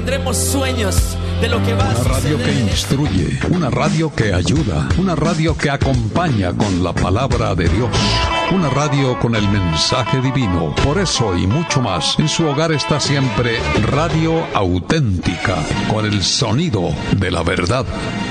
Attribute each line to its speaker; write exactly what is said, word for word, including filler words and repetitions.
Speaker 1: Tendremos sueños de lo que va a
Speaker 2: Una radio
Speaker 1: suceder
Speaker 2: que
Speaker 1: en este-
Speaker 2: instruye, una radio que ayuda, una radio que acompaña con la palabra de Dios, una radio con el mensaje divino. Por eso y mucho más, en su hogar está siempre Radio Auténtica, con el sonido de la verdad.